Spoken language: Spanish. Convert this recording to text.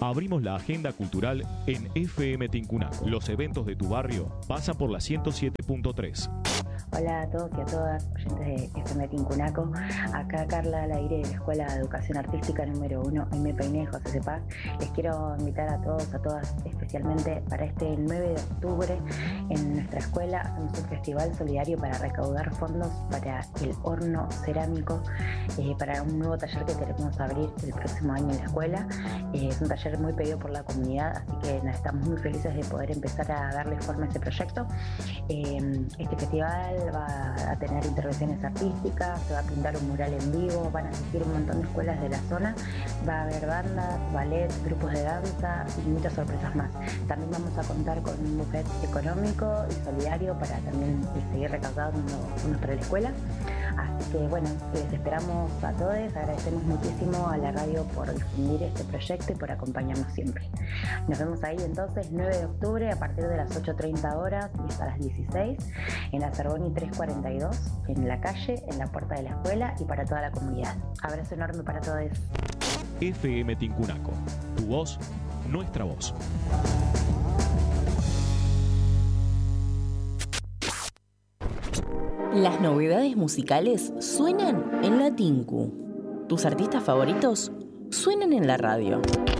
Abrimos la agenda cultural en FM Tincunaco. Los eventos de tu barrio pasan por la 107.3. Hola a todos y a todas, oyentes de FM Tincunaco. Acá Carla al aire de la Escuela de Educación Artística número 1, Aimé Painé, José Cepaz. Les quiero invitar a todos, a todas, especialmente para este 9 de octubre en nuestra escuela. Hacemos un festival solidario para recaudar fondos para el horno cerámico, para un nuevo taller que queremos abrir el próximo año en la escuela. Es un taller muy pedido por la comunidad, así que estamos muy felices de poder empezar a darle forma a este proyecto. Este festival va a tener intervenciones artísticas, se va a pintar un mural en vivo, van a asistir un montón de escuelas de la zona, va a haber bandas, ballet, grupos de danza y muchas sorpresas más. También vamos a contar con un buffet económico y solidario para también seguir recaudando fondos para la escuela. Así que bueno, les esperamos a todos, agradecemos muchísimo a la radio por difundir este proyecto y por acompañarnos siempre. Nos vemos ahí entonces 9 de octubre a partir de las 8:30 horas y hasta las 16 en la Cervoni 342, en la calle, en la puerta de la escuela y para toda la comunidad. Abrazo enorme para todos. FM Tincunaco, tu voz, nuestra voz. Las novedades musicales suenan en la Tinku. Tus artistas favoritos suenan en la radio.